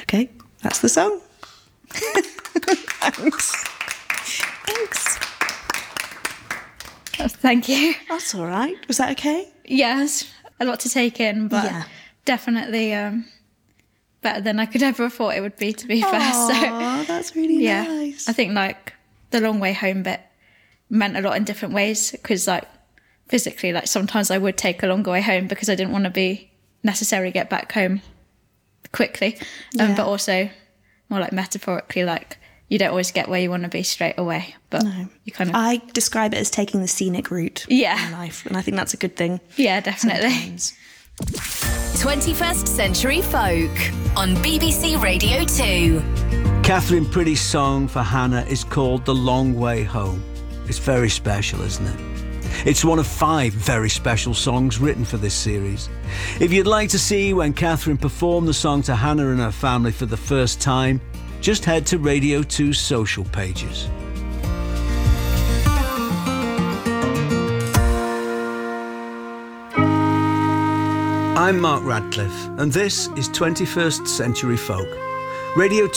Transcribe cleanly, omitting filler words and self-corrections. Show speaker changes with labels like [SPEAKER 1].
[SPEAKER 1] Okay, that's the song. Thanks. Thanks.
[SPEAKER 2] Oh, thank you.
[SPEAKER 1] That's all right. Was that okay?
[SPEAKER 2] Yes, a lot to take in, but
[SPEAKER 1] Yeah.
[SPEAKER 2] definitely better than I could ever have thought it would be, to be fair.
[SPEAKER 1] Oh, that's really
[SPEAKER 2] yeah,
[SPEAKER 1] nice.
[SPEAKER 2] I think like the long way home bit meant a lot in different ways, because like physically, like sometimes I would take a longer way home because I didn't want to be necessarily get back home quickly,
[SPEAKER 1] Yeah.
[SPEAKER 2] but also more like metaphorically, like you don't always get where you want to be straight away, but you kind of
[SPEAKER 1] I describe it as taking the scenic route
[SPEAKER 2] Yeah.
[SPEAKER 1] in life, and I think that's a good thing.
[SPEAKER 2] yeah, definitely.
[SPEAKER 1] Sometimes.
[SPEAKER 3] 21st Century Folk on BBC Radio 2.
[SPEAKER 4] Catherine Priddy's song for Hannah is called The Long Way Home. It's very special, isn't it? It's one of 5 very special songs written for this series. If you'd like to see when Catherine performed the song to Hannah and her family for the first time, just head to Radio 2's social pages. I'm Mark Radcliffe, and this is 21st Century Folk. Radio